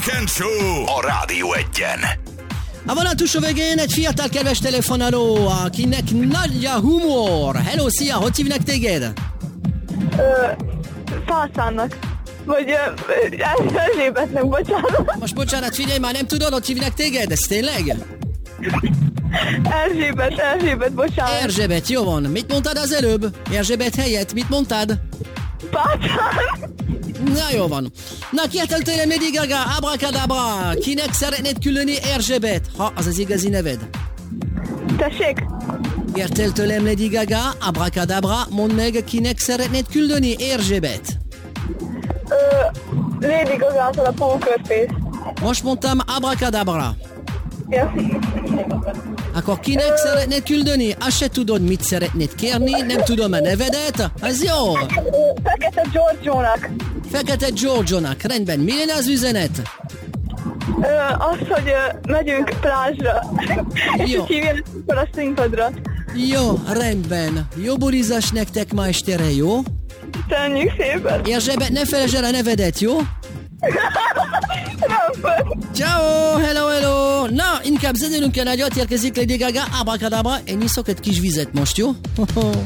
Weekend Show a Rádió Egyen. A vonal túlsó végén egy fiatal kedves telefonáló, akinek nagy a humor. Hello, szia, hogy hívnak téged? Szalszának. Vagy Erzsébetnek, bocsánat. Most bocsánat, figyelj már, nem tudod, hogy hívnak téged? Ez tényleg? Erzsébet, bocsánat. Erzsébet, jó van. Mit mondtad az előbb? Erzsébet helyett, mit mondtad? Bátán. Na jó van. Na kértem tőlem Lady Gaga, abracadabra. Kinek szeretnéd küldeni Erzsébet? Ha, az az igazi neved. Tessék? Kértél tőlem Lady Gaga, abracadabra, mondd meg, kinek szeretnéd küldeni Erzsébet. Lady Gaga-tól a Poker Face. Most mondtam abracadabra. Ja. Akkor kinek szeretnéd küldeni? Azt se tudod, mit szeretnéd kérni, nem tudom a nevedet. Az jó. Fekete Giorgio-nak. Fekete Giorgio-nak, rendben. Mi lenne az üzenet? Az, hogy megyünk plázsra. És Jó. hogy hívják fel a színpadra. Jó, rendben. Jó bulizás nektek ma estére, jó? Köszönjük szépen. Erzsébet, ne felejtsd el a nevedet, jó? Nem. Ciao, hello. Na, inkább zenélünk el nagyot, érkezik Lady Gaga, abracadabra, én iszok egy kis vizet most, jó?